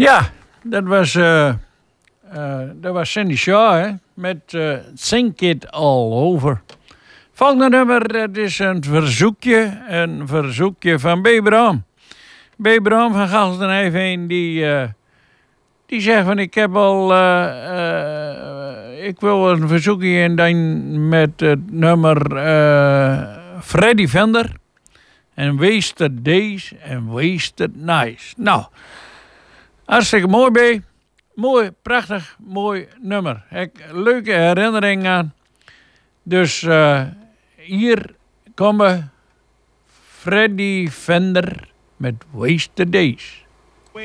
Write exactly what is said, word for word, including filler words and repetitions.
Ja, dat was, uh, uh, dat was Sandy Shaw, hè, met uh, Think It All Over. Volgende nummer, dat is een verzoekje, een verzoekje van B. Bram. B. Bram van Galstenheim, die, uh, die zegt van, ik heb al, uh, uh, ik wil een verzoekje indien met het nummer uh, Freddy Vender. En Wasted Days en Wasted Nights. Nou, hartstikke mooi, B. Mooi, prachtig, mooi nummer. Ik, leuke herinneringen aan. Dus uh, hier komen Freddy Vender met Wasted Days.